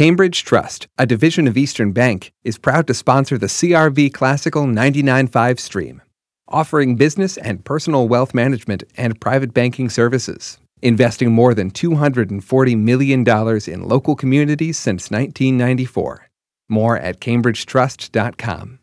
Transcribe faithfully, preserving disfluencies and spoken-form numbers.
Cambridge Trust, a division of Eastern Bank, is proud to sponsor the C R V Classical ninety-nine point five stream, offering business and personal wealth management and private banking services, investing more than two hundred forty million dollars in local communities since nineteen ninety-four. More at cambridge trust dot com.